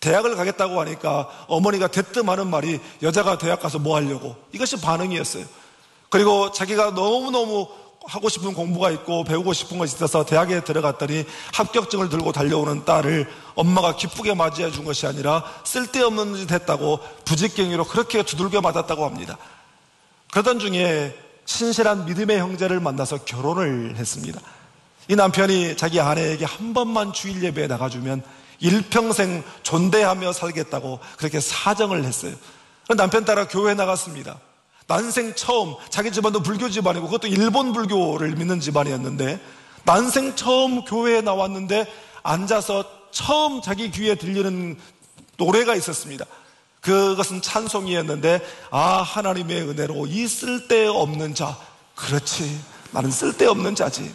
대학을 가겠다고 하니까 어머니가 대뜸 하는 말이 여자가 대학 가서 뭐 하려고, 이것이 반응이었어요. 그리고 자기가 너무너무 하고 싶은 공부가 있고 배우고 싶은 것이 있어서 대학에 들어갔더니 합격증을 들고 달려오는 딸을 엄마가 기쁘게 맞이해 준 것이 아니라 쓸데없는 짓 했다고 부직갱이로 그렇게 두들겨 맞았다고 합니다. 그러던 중에 신실한 믿음의 형제를 만나서 결혼을 했습니다. 이 남편이 자기 아내에게 한 번만 주일 예배에 나가주면 일평생 존대하며 살겠다고 그렇게 사정을 했어요. 남편 따라 교회에 나갔습니다. 난생 처음, 자기 집안도 불교 집안이고 그것도 일본 불교를 믿는 집안이었는데 난생 처음 교회에 나왔는데 앉아서 처음 자기 귀에 들리는 노래가 있었습니다. 그것은 찬송이었는데, 하나님의 은혜로 이 쓸데없는 자, 그렇지, 나는 쓸데없는 자지.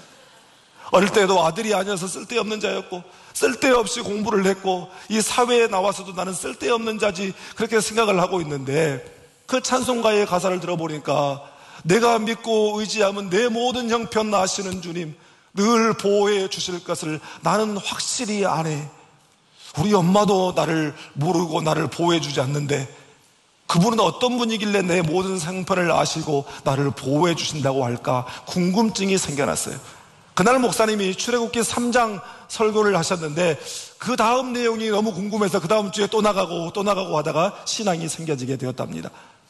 어릴 때도 아들이 아니어서 쓸데없는 자였고 쓸데없이 공부를 했고 이 사회에 나와서도 나는 쓸데없는 자지, 그렇게 생각을 하고 있는데 그 찬송가의 가사를 들어보니까 내가 믿고 의지하면 내 모든 형편 아시는 주님, 늘 보호해 주실 것을 나는 확실히 아네. 우리 엄마도 나를 모르고 나를 보호해 주지 않는데 그분은 어떤 분이길래 내 모든 형편을 아시고 나를 보호해 주신다고 할까 궁금증이 생겨났어요. 그날 목사님이 출애굽기 3장 설교를 하셨는데 그 다음 내용이 너무 궁금해서 그 다음 주에 또 나가고 하다가 신앙이 생겨지게 되었답니다.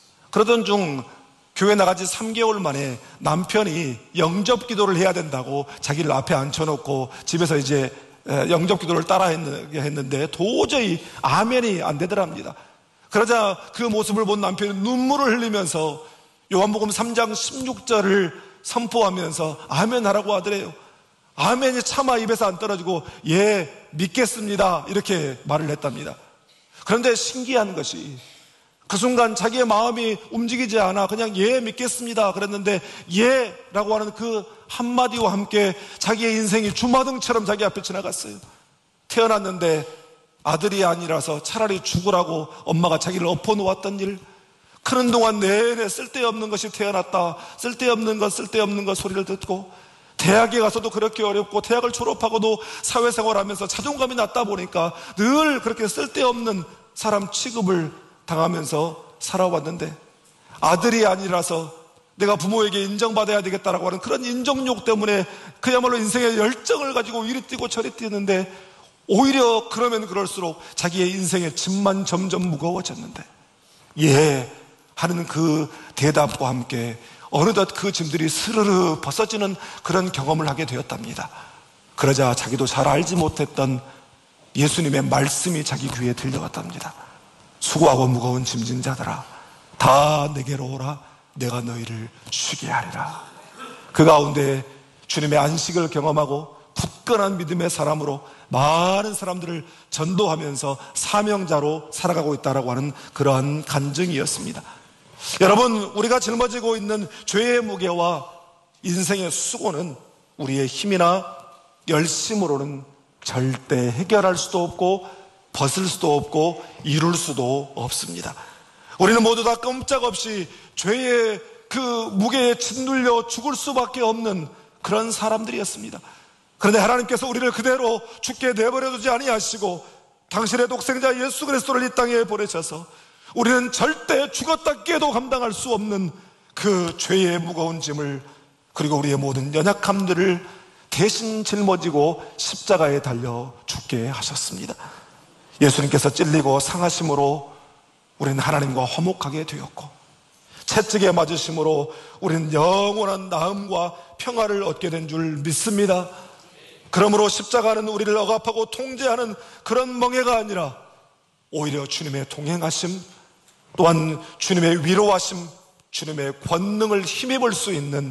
그러던 중 교회 나가지 3개월 만에 남편이 영접 기도를 해야 된다고 자기를 앞에 앉혀놓고 집에서 이제 영접 기도를 따라 했는데 도저히 아멘이 안 되더랍니다. 그러자 그 모습을 본 남편이 눈물을 흘리면서 요한복음 3장 16절을 선포하면서 아멘 하라고 하더래요. 아멘이 차마 입에서 안 떨어지고 예, 믿겠습니다, 이렇게 말을 했답니다. 그런데 신기한 것이 그 순간 자기의 마음이 움직이지 않아 그냥 예, 믿겠습니다 그랬는데 예 라고 하는 그 한마디와 함께 자기의 인생이 주마등처럼 자기 앞에 지나갔어요. 태어났는데 아들이 아니라서 차라리 죽으라고 엄마가 자기를 엎어놓았던 일, 크는 동안 내내 쓸데없는 것이 태어났다, 쓸데없는 것 소리를 듣고 대학에 가서도 그렇게 어렵고 대학을 졸업하고도 사회생활하면서 자존감이 낮다 보니까 늘 그렇게 쓸데없는 사람 취급을 당하면서 살아왔는데 아들이 아니라서 내가 부모에게 인정받아야 되겠다라고 하는 그런 인정욕 때문에 그야말로 인생의 열정을 가지고 이리 뛰고 저리 뛰는데 오히려 그러면 그럴수록 자기의 인생의 짐만 점점 무거워졌는데 예 하는 그 대답과 함께 어느덧 그 짐들이 스르르 벗어지는 그런 경험을 하게 되었답니다. 그러자 자기도 잘 알지 못했던 예수님의 말씀이 자기 귀에 들려왔답니다. 수고하고 무거운 짐진 자들아 다 내게로 오라, 내가 너희를 쉬게 하리라. 그 가운데 주님의 안식을 경험하고 굳건한 믿음의 사람으로 많은 사람들을 전도하면서 사명자로 살아가고 있다라고 하는 그러한 간증이었습니다. 여러분, 우리가 짊어지고 있는 죄의 무게와 인생의 수고는 우리의 힘이나 열심으로는 절대 해결할 수도 없고 벗을 수도 없고 이룰 수도 없습니다. 우리는 모두 다 꼼짝없이 죄의 그 무게에 짓눌려 죽을 수밖에 없는 그런 사람들이었습니다. 그런데 하나님께서 우리를 그대로 죽게 내버려두지 아니하시고 당신의 독생자 예수 그리스도를 이 땅에 보내셔서 우리는 절대 죽었다 깨도 감당할 수 없는 그 죄의 무거운 짐을 그리고 우리의 모든 연약함들을 대신 짊어지고 십자가에 달려 죽게 하셨습니다. 예수님께서 찔리고 상하심으로 우리는 하나님과 화목하게 되었고 채찍에 맞으심으로 우리는 영원한 나음과 평화를 얻게 된 줄 믿습니다. 그러므로 십자가는 우리를 억압하고 통제하는 그런 멍해가 아니라 오히려 주님의 동행하심, 또한 주님의 위로하심, 주님의 권능을 힘입을 수 있는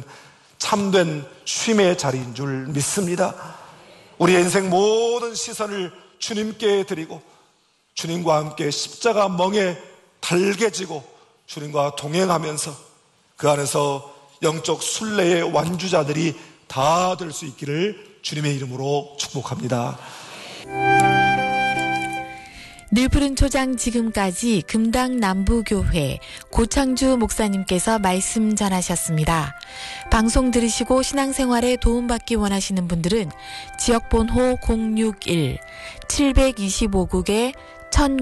참된 쉼의 자리인 줄 믿습니다. 우리의 인생 모든 시선을 주님께 드리고 주님과 함께 십자가 멍에 달개지고 주님과 동행하면서 그 안에서 영적 순례의 완주자들이 다 될 수 있기를 주님의 이름으로 축복합니다. 늘푸른 초장 지금까지 금당 남부교회 고창주 목사님께서 말씀 전하셨습니다. 방송 들으시고 신앙생활에 도움받기 원하시는 분들은 지역번호 061-725국에